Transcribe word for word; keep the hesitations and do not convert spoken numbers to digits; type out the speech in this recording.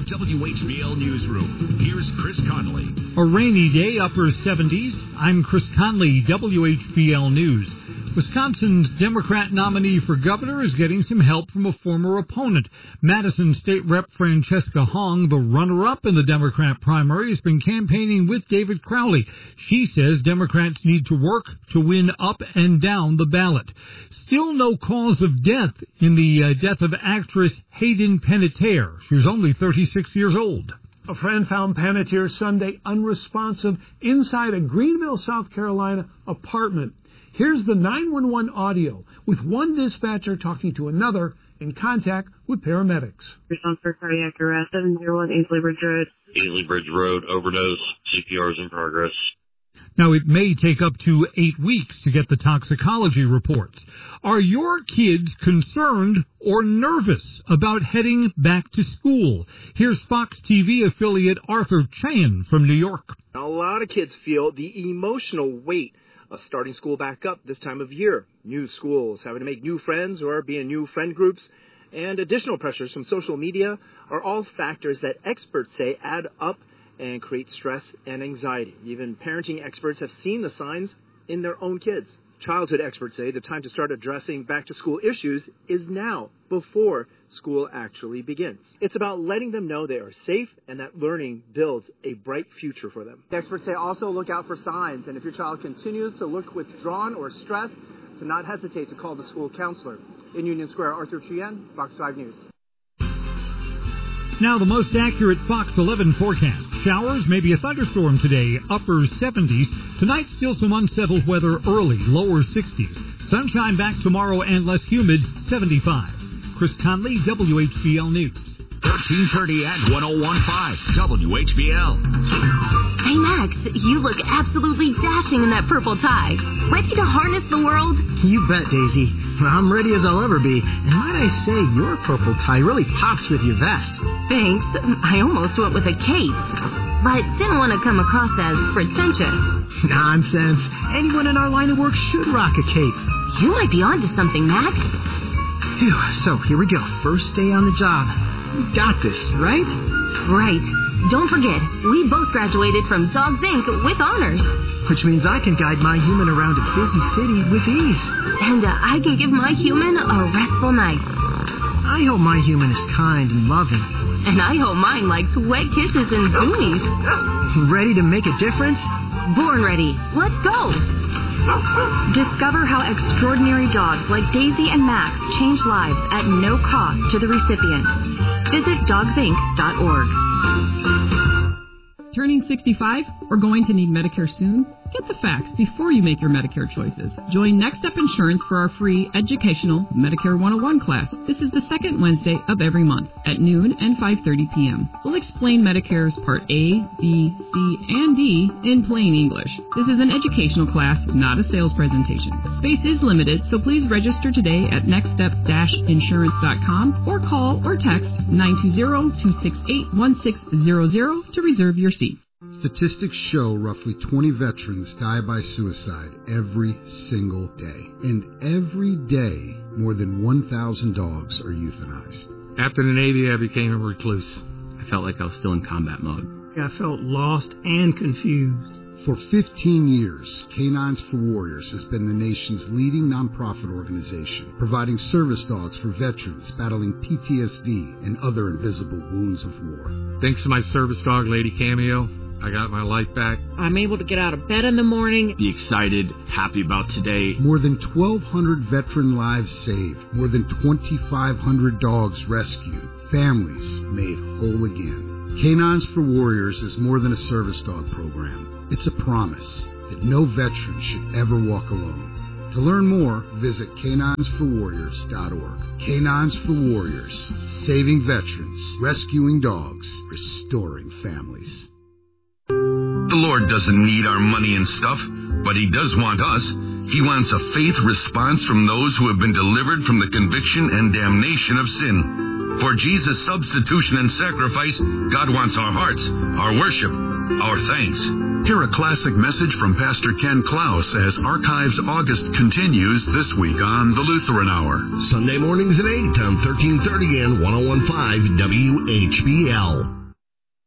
W H B L Newsroom. Here's Chris Conley. A rainy day, upper seventies. I'm Chris Conley, W H B L News. Wisconsin's Democrat nominee for governor is getting some help from a former opponent. Madison State Rep Francesca Hong, the runner-up in the Democrat primary, has been campaigning with David Crowley. She says Democrats need to work to win up and down the ballot. Still no cause of death in the uh, death of actress Hayden Panettiere. She was only thirty-six years old. A friend found Panettiere Sunday unresponsive inside a Greenville, South Carolina apartment. Here's the nine one one audio with one dispatcher talking to another in contact with paramedics. Response for cardiac arrest, seven oh one Ainsley Bridge Road. Ainsley Bridge Road, overdose, C P R is in progress. Now, it may take up to eight weeks to get the toxicology reports. Are your kids concerned or nervous about heading back to school? Here's Fox T V affiliate Arthur Chan from New York. A lot of kids feel the emotional weight of starting school back up this time of year. New schools, having to make new friends or be in new friend groups, and additional pressures from social media are all factors that experts say add up and create stress and anxiety. Even parenting experts have seen the signs in their own kids. Childhood experts say the time to start addressing back-to-school issues is now, before school actually begins. It's about letting them know they are safe and that learning builds a bright future for them. Experts say also look out for signs, and if your child continues to look withdrawn or stressed, to not hesitate to call the school counselor. In Union Square, Arthur Chien, Fox five News. Now the most accurate Fox eleven forecast. Showers, maybe a thunderstorm today, upper seventies. Tonight, still some unsettled weather early, lower sixties. Sunshine back tomorrow and less humid, seventy-five. Chris Conley, W H B L News. thirteen thirty and one oh one point five W H B L. Hey, Max, you look absolutely dashing in that purple tie. Ready to harness the world? You bet, Daisy. I'm ready as I'll ever be. And might I say, your purple tie really pops with your vest. Thanks. I almost went with a cape, but didn't want to come across as pretentious. Nonsense. Anyone in our line of work should rock a cape. You might be onto something, Max. Phew, so here we go. First day on the job. You got this, right? Right. Don't forget, we both graduated from Dogs Incorporated with honors. Which means I can guide my human around a busy city with ease. And uh, I can give my human a restful night. I hope my human is kind and loving. And I hope mine likes wet kisses and zoomies. Ready to make a difference? Born ready. Let's go. Discover how extraordinary dogs like Daisy and Max change lives at no cost to the recipient. Visit dogs inc dot org. Turning sixty-five or going to need Medicare soon? Get the facts before you make your Medicare choices. Join Next Step Insurance for our free educational Medicare one oh one class. This is the second Wednesday of every month at noon and five thirty p.m. We'll explain Medicare's Part A, B, C, and D in plain English. This is an educational class, not a sales presentation. Space is limited, so please register today at next step dash insurance dot com or call or text nine two zero, two six eight, one six zero zero to reserve your seat. Statistics show roughly twenty veterans die by suicide every single day. And every day, more than one thousand dogs are euthanized. After the Navy, I became a recluse. I felt like I was still in combat mode. I felt lost and confused. For fifteen years, Canines for Warriors has been the nation's leading nonprofit organization, providing service dogs for veterans battling P T S D and other invisible wounds of war. Thanks to my service dog, Lady Cameo, I got my life back. I'm able to get out of bed in the morning. Be excited, happy about today. More than twelve hundred veteran lives saved. More than twenty-five hundred dogs rescued. Families made whole again. Canines for Warriors is more than a service dog program. It's a promise that no veteran should ever walk alone. To learn more, visit canines for warriors dot org. Canines for Warriors. Saving veterans, rescuing dogs, restoring families. The Lord doesn't need our money and stuff, but He does want us. He wants a faith response from those who have been delivered from the conviction and damnation of sin. For Jesus' substitution and sacrifice, God wants our hearts, our worship, our thanks. Hear a classic message from Pastor Ken Klaus as Archives August continues this week on the Lutheran Hour. Sunday mornings at eight on thirteen thirty and ten fifteen W H B L.